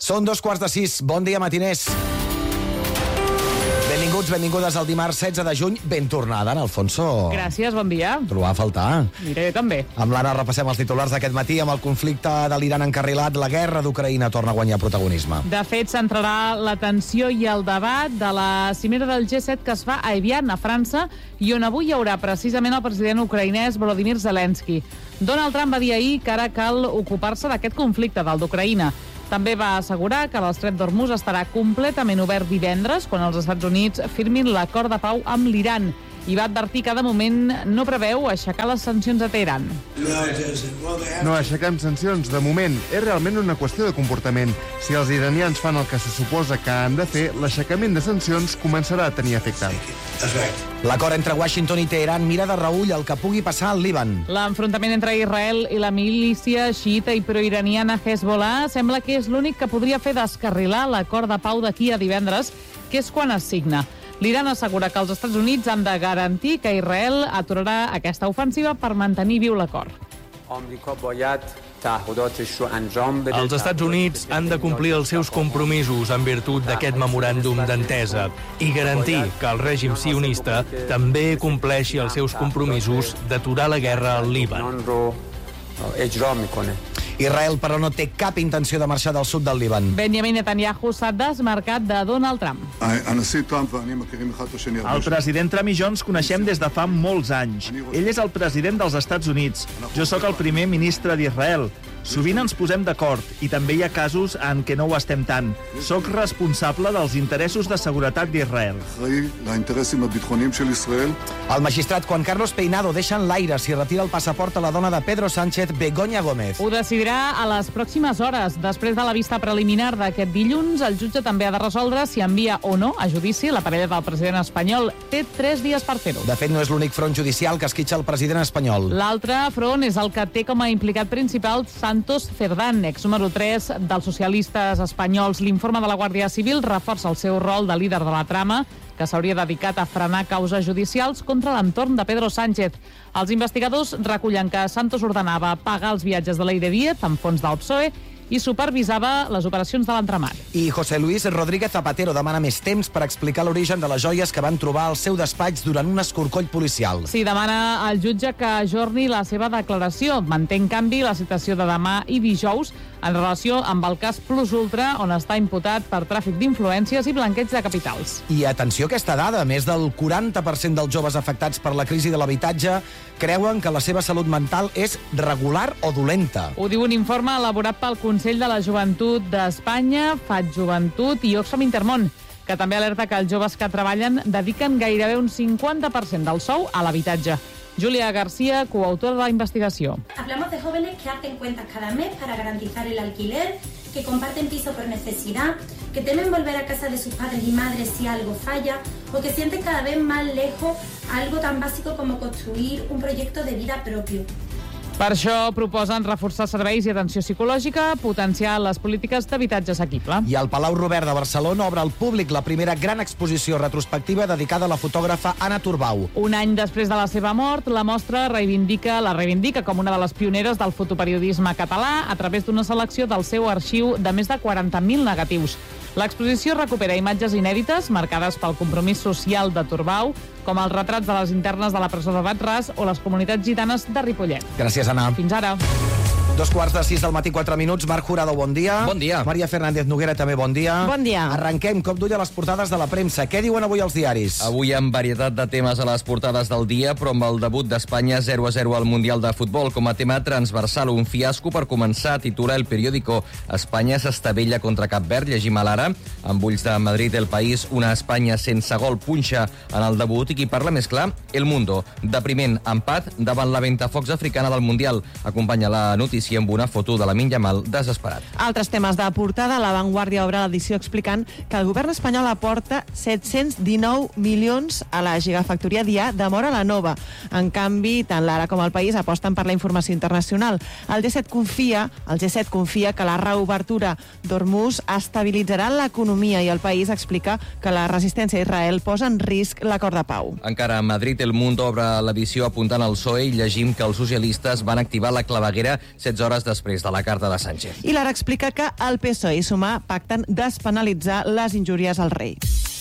Són 5:15. Bon dia, matiners. Benvinguts, benvingudes al dimarts 16 de juny. Ben tornada, en Alfonso. Gràcies, bon dia. Trobava a faltar. Miré també. Amb l'Anna repassem els titulars d'aquest matí. Amb el conflicte de l'Iran encarrilat, la guerra d'Ucraïna torna a guanyar protagonisme. De fet, centrarà l'atenció i el debat de la cimera del G7 que es fa a Evian, a França, i on avui hi haurà precisament el president ucraïnès Volodymyr Zelensky. Donald Trump va dir ahir que ara cal ocupar-se d'aquest conflicte, del d'Ucraïna. També va assegurar que l'estret d'Hormuz estarà completament obert divendres, quan els Estats Units firmin l'acord de pau amb l'Iran. I va advertir que de moment no preveu aixecar les sancions a Teheran. No aixequem sancions, de moment. És realment una qüestió de comportament. Si els iranians fan el que se suposa que han de fer, l'aixecament de sancions començarà a tenir efecte. L'acord entre Washington i Teheran mira de reüll el que pugui passar al Líban. L'enfrontament entre Israel i la milícia xiita i proiraniana Hezbollah sembla que és l'únic que podria fer descarrilar l'acord de pau d'aquí a divendres, que és quan es signa. L'Iran assegura que els Estats Units han de garantir que Israel aturarà aquesta ofensiva per mantenir viu l'acord. Els Estats Units han de complir els seus compromisos en virtut d'aquest memoràndum d'entesa i garantir que el règim sionista també compleixi els seus compromisos d'aturar la guerra al Líban. Israel, però, no té cap intenció de marxar del sud del Líban. Benjamin Netanyahu s'ha desmarcat de Donald Trump. El president Trump i jo ens coneixem des de fa molts anys. Ell és el president dels Estats Units. Jo sóc el primer ministre d'Israel. Sovint ens posem d'acord i també hi ha casos en què no ho estem tant. Soc responsable dels interessos de seguretat d'Israel. El magistrat Juan Carlos Peinado deixa en l'aire si retira el passaport a la dona de Pedro Sánchez, Begoña Gómez. Ho decidirà a les pròximes hores. Després de la vista preliminar d'aquest dilluns, el jutge també ha de resoldre si envia o no a judici la parella del president espanyol. Té 3 dies per fer-ho. De fet, no és l'únic front judicial que esquitxa el president espanyol. L'altre front és el que té com a implicat principal Santos Cerdán, ex número 3 dels socialistes espanyols. L'informe de la Guàrdia Civil reforça el seu rol de líder de la trama, que s'hauria dedicat a frenar causes judicials contra l'entorn de Pedro Sánchez. Els investigadors recullen que Santos ordenava pagar els viatges de Leire Díez amb fons del PSOE i supervisava les operacions de l'entramat. I José Luis Rodríguez Zapatero demana més temps per explicar l'origen de les joies que van trobar al seu despatx durant un escorcoll policial. Sí, demana al jutge que ajorni la seva declaració. Manté, en canvi, la citació de demà i dijous en relació amb el cas Plus Ultra, on està imputat per tràfic d'influències i blanqueig de capitals. I atenció a aquesta dada, més del 40% dels joves afectats per la crisi de l'habitatge creuen que la seva salut mental és regular o dolenta. Ho diu un informe elaborat pel Consell de la Joventut d'Espanya, FAT Joventut i Oxfam Intermón, que també alerta que els joves que treballen dediquen gairebé un 50% del sou a l'habitatge. Julia García, coautora de la investigació. Hablamos de jóvenes que hacen cuentas cada mes para garantizar el alquiler, que comparten piso por necesidad, que temen volver a casa de sus padres y madres si algo falla, o que sienten cada vez más lejos algo tan básico como construir un proyecto de vida propio. Per això proposen reforçar serveis i atenció psicològica, potenciar les polítiques d'habitatge assequible. I el Palau Robert de Barcelona obre al públic la primera gran exposició retrospectiva dedicada a la fotògrafa Anna Turbau. Un any després de la seva mort, la mostra la reivindica com una de les pioneres del fotoperiodisme català a través d'una selecció del seu arxiu de més de 40.000 negatius. L'exposició recupera imatges inèdites marcades pel compromís social de Turbau, com els retrats de les internes de la presó de Bat-ras o les comunitats gitanes de Ripollet. Gràcies, Anna. Fins ara. 5:45 del matí, 4 minuts. Marc Jurado, bon dia. Bon dia. Maria Fernández Noguera, també bon dia. Bon dia. Arrenquem, cop d'ull a les portades de la premsa. Què diuen avui els diaris? Avui amb varietat de temes a les portades del dia, però amb el debut d'Espanya 0-0 al Mundial de Futbol com a tema transversal. Un fiasco per començar, titula El Periódico. Espanya s'estavella contra Cap Verd, llegim a l'Ara. Amb ulls de Madrid, El País, una Espanya sense gol punxa en el debut i qui parla més clar, El Mundo. Depriment, empat davant la ventafocs africana del Mundial. Acompanya la notícia amb una foto de Lamine Yamal desesperat. Altres temes de portada. La Vanguardia obre l'edició explicant que el govern espanyol aporta 719 milions a la gigafactoria d'IA de Móra la Nova. En canvi, tant l'Ara com el País aposten per la informació internacional. El G7 confia que la reobertura d'Hormuz estabilitzarà l'economia i el País explica que la resistència a Israel posa en risc l'acord de pau. Encara a Madrid, El Mundo obre l'edició apuntant al PSOE i llegim que els socialistes van activar la claveguera 7 16 hores després de la carta de Sánchez. I l'ara explica que el PSOE i Sumar pacten despenalitzar les injúries al rei.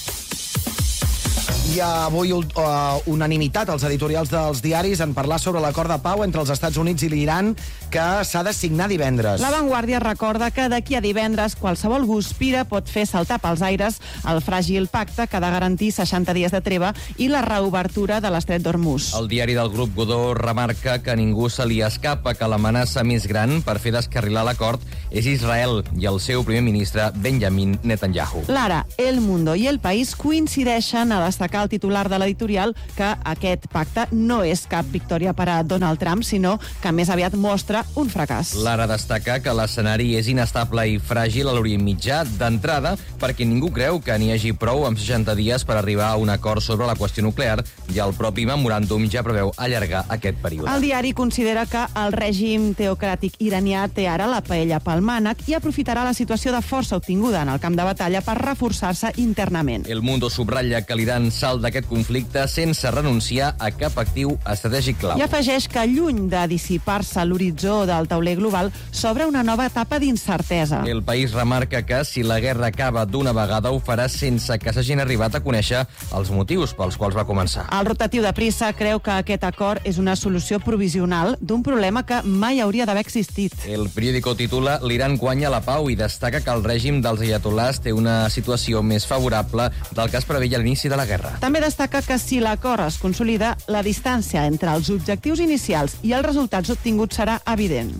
Hi ha avui unanimitat als editorials dels diaris en parlar sobre l'acord de pau entre els Estats Units i l'Iran que s'ha de signar divendres. La Vanguardia recorda que d'aquí a divendres qualsevol guspira pot fer saltar pels aires el fràgil pacte que ha de garantir 60 dies de treva i la reobertura de l'estret d'Hormuz. El diari del grup Godó remarca que a ningú se li escapa que l'amenaça més gran per fer descarrilar l'acord és Israel i el seu primer ministre Benjamin Netanyahu. L'Ara, El Mundo i El País coincideixen a destacar el titular de l'editorial que aquest pacte no és cap victòria per a Donald Trump, sinó que més aviat mostra un fracàs. L'Ara destaca que l'escenari és inestable i fràgil a l'Orient Mitjà d'entrada perquè ningú creu que n'hi hagi prou amb 60 dies per arribar a un acord sobre la qüestió nuclear i el propi memoràndum ja preveu allargar aquest període. El diari considera que el règim teocràtic iranià té ara la paella pel mànec i aprofitarà la situació de força obtinguda en el camp de batalla per reforçar-se internament. El Mundo subratlla que l'Iran salt d'aquest conflicte sense renunciar a cap actiu estratègic clau. I afegeix que, lluny de dissipar-se l'horitzó del tauler global, s'obre una nova etapa d'incertesa. El País remarca que, si la guerra acaba d'una vegada, ho farà sense que s'hagin arribat a conèixer els motius pels quals va començar. El rotatiu de prissa creu que aquest acord és una solució provisional d'un problema que mai hauria d'haver existit. El periòdico titula «L'Iran guanya la pau» i destaca que el règim dels ayatolás té una situació més favorable del que es preveia a l'inici de la guerra. També destaca que si l'acord es consolida, la distància entre els objectius inicials i els resultats obtinguts serà evident.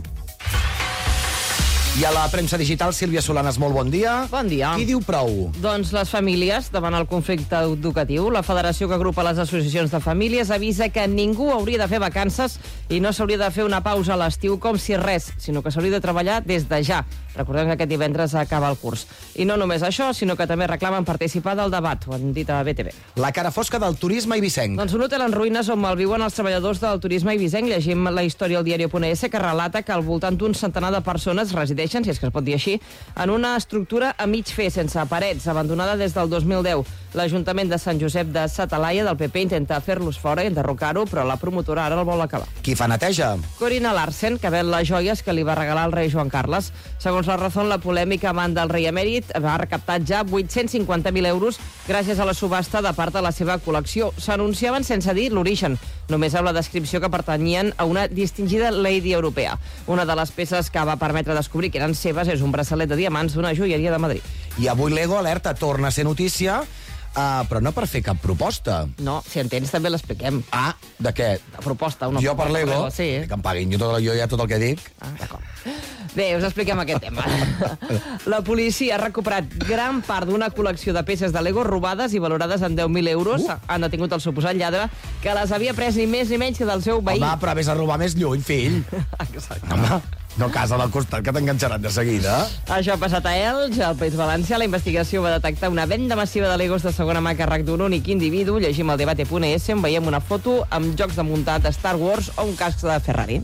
I a la premsa digital, Sílvia Solanas, molt bon dia. Bon dia. Qui diu prou? Doncs les famílies, davant el conflicte educatiu. La federació que agrupa les associacions de famílies avisa que ningú hauria de fer vacances i no s'hauria de fer una pausa a l'estiu com si res, sinó que s'hauria de treballar des de ja. Recordem que aquest divendres acaba el curs. I no només això, sinó que també reclamen participar del debat, ho han dit a BTV. La cara fosca del turisme eivissenc. Doncs un hotel en ruïnes on malviuen els treballadors del turisme eivissenc. Llegim la història al diario.es que relata que al voltant d'un centenar de persones resideixen, si és que es pot dir així, en una estructura a mig fer, sense parets, abandonada des del 2010. L'Ajuntament de Sant Josep de Sa Talaia del PP intenta fer-los fora i enderrocar-ho, però la promotora ara el vol acabar. Qui fa neteja? Corina Larsen, que ven les joies que li va regalar el rei Joan Carles. Segons la Razón, la polèmica amant del rei emèrit ha recaptat ja 850.000 euros gràcies a la subhasta de part de la seva col·lecció. S'anunciaven sense dir l'origen, només amb la descripció que pertanyien a una distingida lady europea. Una de les peces que va permetre descobrir que eren seves és un braçalet de diamants d'una joieria de Madrid. I avui Lego alerta, torna a ser notícia, però no per fer cap proposta. No, si entens també l'expliquem. Ah, de què? La proposta, una jo per Lego? Sí. Que em paguin, jo ja tot el que dic. Ah, d'acord. Bé, us expliquem aquest tema. La policia ha recuperat gran part d'una col·lecció de peces de Lego robades i valorades en 10.000 euros. Han detingut el suposat lladre, que les havia pres ni més ni menys que del seu veí. Home, però vés a robar més lluny, fill. Exacte. Home, no casa al costat, que t'enganxaran de seguida. Això ha passat a Elx, al País Valencià. La investigació va detectar una venda massiva de Legos de segona mà a càrrec d'un únic individu. Llegim al debate.es, on veiem una foto amb jocs de muntat de Star Wars o un casc de Ferrari.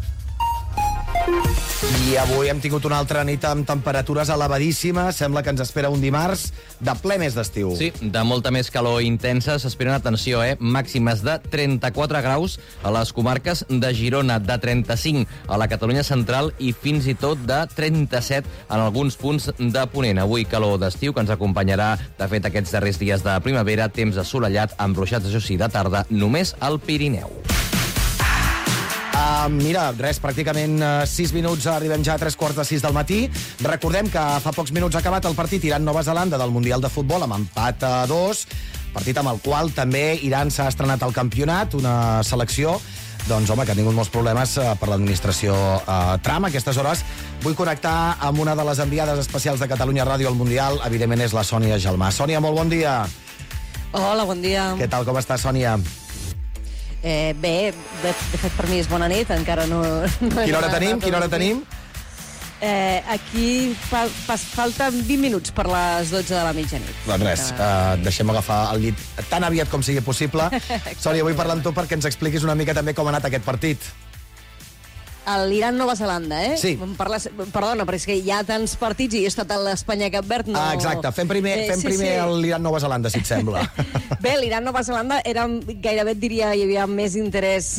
I avui hem tingut una altra nit amb temperatures elevadíssimes. Sembla que ens espera un dimarts de ple mes d'estiu. Sí, de molta més calor intensa. S'esperen, atenció, màximes de 34 graus a les comarques de Girona, de 35 a la Catalunya central i fins i tot de 37 en alguns punts de Ponent. Avui calor d'estiu que ens acompanyarà, de fet, aquests darrers dies de primavera, temps assolellat amb ruixats, això sí, de tarda, només al Pirineu. Mira, res, pràcticament 6 minuts, arribem ja a 3:45 del matí. Recordem que fa pocs minuts ha acabat el partit Iran-Nova Zelanda del Mundial de Futbol amb empat a 2, partit amb el qual també Iran s'ha estrenat al campionat, una selecció doncs, home, que ha tingut molts problemes per l'administració Trump. A aquestes hores vull connectar amb una de les enviades especials de Catalunya Ràdio al Mundial, evidentment és la Sònia Gelmà. Sònia, molt bon dia. Hola, bon dia. Què tal, com està, Sònia? Bé, de fet per mi és bona nit, encara no... Quina hora tenim? Quina hora tenim? Aquí falten 20 minuts per les 12 de la mitjanit. Doncs res, deixem agafar el llit tan aviat com sigui possible. Sònia, vull parlar amb tu perquè ens expliquis una mica també com ha anat aquest partit. l'Iran-Nova Zelanda, eh? Sí. Perdona, però és que hi ha tants partits i he estat a l'Espanya-Cap Verd. No... Exacte, fem primer l'Iran-Nova Zelanda, si et sembla. Bé, l'Iran-Nova Zelanda era gairebé, et diria, hi havia més interès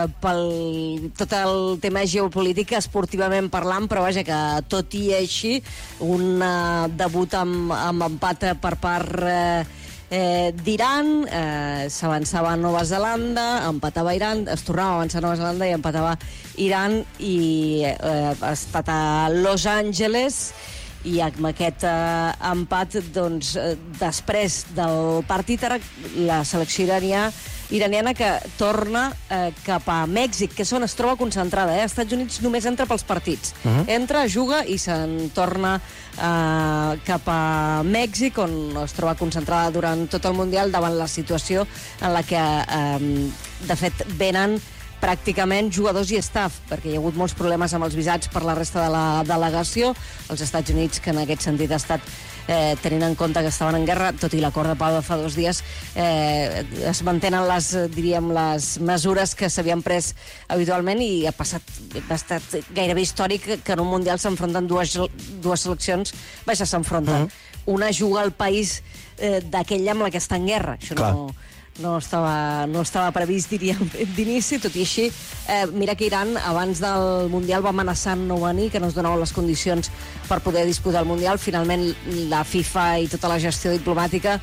pel tot el tema geopolític, esportivament parlant, però vaja, que tot i així, un debut amb empat per part d'Iran, s'avançava a Nova Zelanda, empatava Iran, es tornava a avançar a Nova Zelanda i empatava Iran, i ha estat a Los Angeles, i amb aquest empat, doncs, després del partit, ara la selecció iraniana que torna cap a Mèxic, que és on es troba concentrada. Als Estats Units només entra pels partits. Entra, juga i se'n torna cap a Mèxic, on es troba concentrada durant tot el Mundial, davant la situació en la que, de fet, venen pràcticament jugadors i staff, perquè hi ha hagut molts problemes amb els visats per la resta de la delegació. Els Estats Units, que en aquest sentit ha estat tenint en compte que estaven en guerra, tot i l'acord de pau de fa 2 dies, es mantenen les mesures que s'havien pres habitualment, i ha estat gairebé històric que en un Mundial s'enfronten dues seleccions, s'enfronten. Una juga al país d'aquell amb la que està en guerra. Això no estava previst, diríem, d'inici. Tot i així, mira que Iran, abans del Mundial, va amenaçar no venir, que no es donaven les condicions per poder disputar el Mundial. Finalment, la FIFA i tota la gestió diplomàtica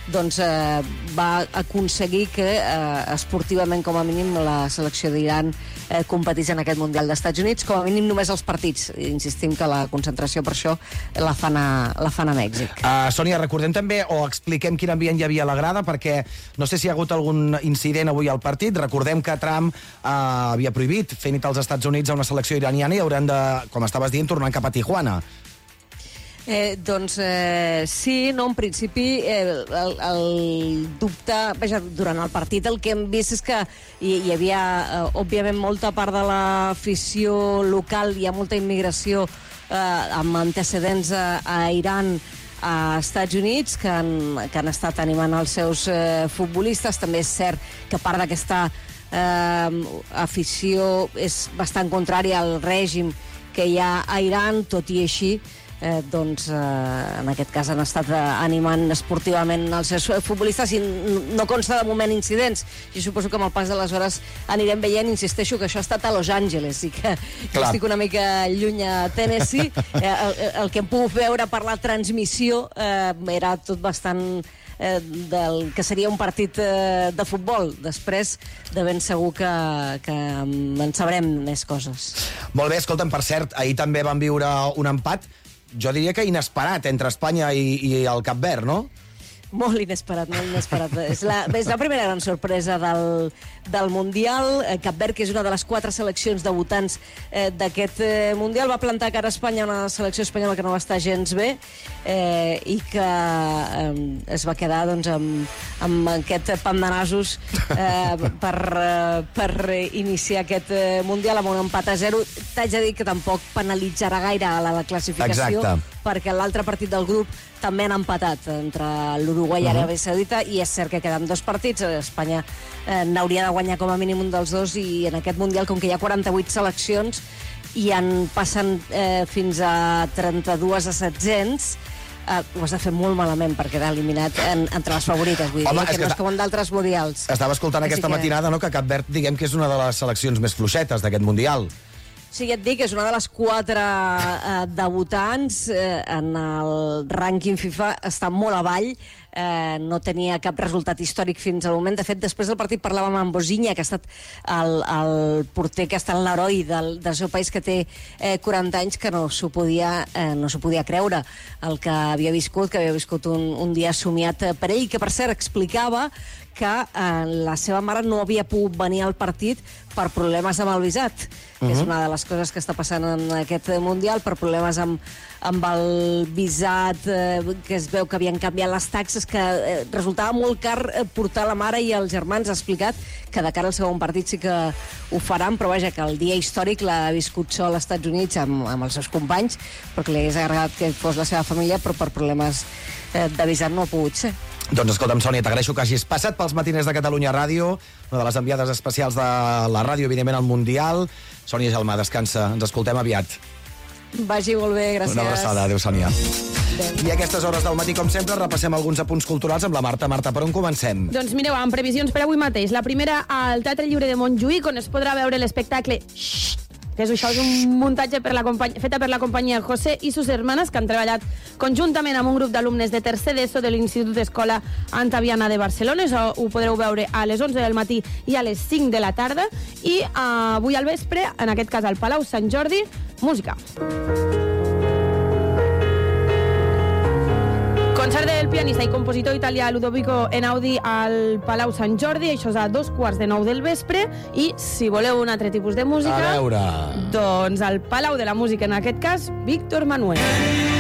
va aconseguir que esportivament, com a mínim, la selecció d'Iran competís en aquest Mundial dels Estats Units, com a mínim només els partits. Insistim que la concentració per això la fan a Mèxic. Sònia, recordem també, o expliquem quin ambient hi havia a la grada, perquè no sé si hi ha hagut algun incident avui al partit. Recordem que Trump havia prohibit fer nit als Estats Units a una selecció iraniana i hauran de, com estaves dient, tornar cap a Tijuana. Sí, no, en principi el dubte, durant el partit el que hem vist és que hi havia òbviament molta part de l'afició local, hi ha molta immigració amb antecedents a Iran, a Estats Units, que han estat animant els seus futbolistes. També és cert que part d'aquesta afició és bastant contrària al règim que hi ha a Iran. Tot i així, en aquest cas han estat animant esportivament els seus futbolistes, i no consta de moment incidents. Jo suposo que amb el pas de les hores anirem veient. Insisteixo que això ha estat a Los Angeles i que estic una mica lluny a Tennessee. El que hem pogut veure per la transmissió era tot bastant del que seria un partit de futbol. Després, de ben segur que en sabrem més coses. Molt bé, escolta'm, per cert, ahir també vam viure un empat, jo diria que inesperat, entre Espanya i el Cap Verd, no? Molt inesperat, molt inesperat. És la primera gran sorpresa del Mundial. Cap Verd, que és una de les 4 seleccions debutants d'aquest Mundial, va plantar cara a Espanya, una selecció espanyola que no va estar gens bé, i que es va quedar amb aquest pam de nasos per iniciar aquest Mundial amb un empat a 0. T'haig de dir que tampoc penalitzarà gaire a la classificació. Exacte. Perquè l'altre partit del grup també han empatat entre l'Uruguai i Aràbia Saudita, i és cert que queden 2 partits. Espanya n'hauria de guanyar com a mínim un dels 2, i en aquest Mundial, com que hi ha 48 seleccions i en passen fins a 32 a 700, ho has de fer molt malament per quedar eliminat entre les favorites. Vull dir que no és com en d'altres mundials. Estava escoltant aquesta matinada, no?, que Cap Verd, diguem que és una de les seleccions més fluixetes d'aquest Mundial. Sí, ja et dic, és una de les 4 debutants en el rànquing FIFA, està molt avall, no tenia cap resultat històric fins al moment. De fet, després del partit parlàvem amb Bozinia, que ha estat el porter, que ha estat l'heroi del seu país, que té 40 anys, que no s'ho podia creure el que havia viscut un dia somiat per ell, que per cert explicava que la seva mare no havia pogut venir al partit per problemes amb el visat, que és una de les coses que està passant en aquest Mundial, per problemes amb el visat, que es veu que havien canviat les taxes és que resultava molt car portar la mare i els germans. Ha explicat que de cara al segon partit sí que ho faran, però vaja, que el dia històric l'ha viscut sol als Estats Units amb els seus companys, perquè li hagués agradat que fos la seva família, però per problemes de visat no ha pogut ser. Doncs escolta'm, Sònia, t'agraeixo que hagis passat pels matiners de Catalunya Ràdio, una de les enviades especials de la ràdio, evidentment, al Mundial. Sònia Gelmà, descansa. Ens escoltem aviat. Vagi molt bé, gràcies. Una abraçada. Adéu, Sònia. I a aquestes hores del matí, com sempre, repassem alguns apunts culturals amb la Marta. Marta, per on comencem? Doncs mireu, amb previsions per avui mateix. La primera, al Teatre Lliure de Montjuïc, on es podrà veure l'espectacle que això és un muntatge feta per la companyia José i sus hermanes, que han treballat conjuntament amb un grup d'alumnes de tercer d'ESO de l'Institut d'Escola Antaviana de Barcelona. Això ho podreu veure a les 11 del matí i a les 5 de la tarda. I avui al vespre, en aquest cas al Palau Sant Jordi, música. Concert del pianista i compositor italià Ludovico Einaudi al Palau Sant Jordi. Això és a 2:15 del vespre. I si voleu un altre tipus de música, a veure, doncs al Palau de la Música, en aquest cas, Víctor Manuel.